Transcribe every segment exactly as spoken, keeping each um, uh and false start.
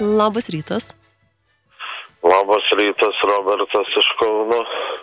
Labas rytas. Labas rytas, Robertas iš Kauno.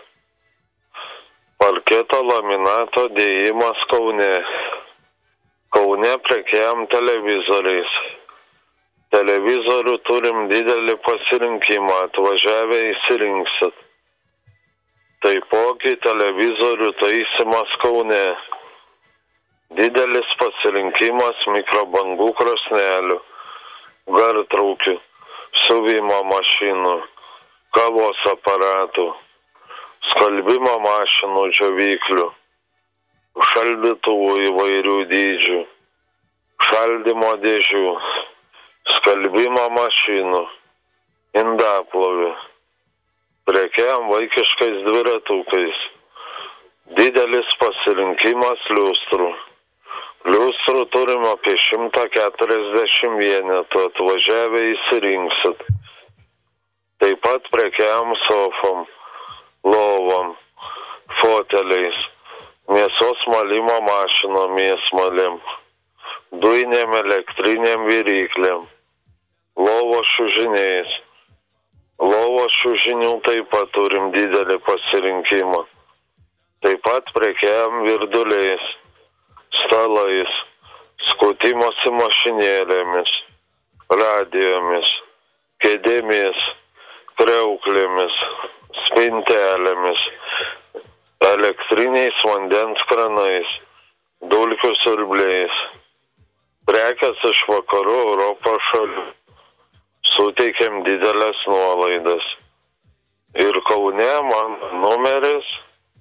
Parketo laminato dėjimas Kaune. Kaune prekiam televizoriais. Televizorių turim didelį pasirinkimą, atvažiavę įsirinksit. Taipogi televizorių taisymas Kaune. Didelis pasirinkimas mikrobangų krosnelių, gartraukių, siuvimo mašinų, kavos aparatų, skalbimo mašinų džiovyklių, šaldytuvų įvairių dydžių, šaldymo dėžių, skalbimo mašinų, indaplovių, prekiam vaikiškais dviratukais. Didelis pasirinkimas liustrų. Liustrų turim apie šimtą keturiasdešimt vienetų, atvažiavę įsirinksit. Taip pat prekiam sofom, lovom, foteliais, mėsos malimo mašinom mėsmalėm, dujinėm elektrinėm viryklėm, lovos šiužiniais. Lovos šiužinių taip pat turim didelį pasirinkimą. Taip pat prekiam virduliais, stalais, skutimosi mašinėlėmis, radijomis, kėdėmis, kriauklėmis, spintelėmis, elektriniais vandens kranais, dulkių siurbliais. Prekės iš vakarų Europos šalių. Suteikiam didelės nuolaidas. Ir Kaune man numeris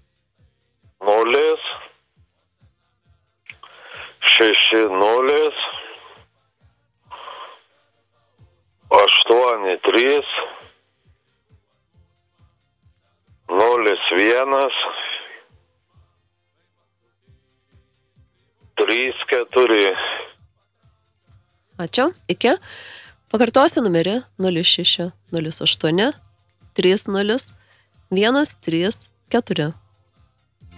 nulis šeši nulis aštuoni trys nulis vienas trys keturi. Ačiū, iki. Pakartosiu numerį nulis šeši nulis aštuoni trys nulis vienas trys keturi.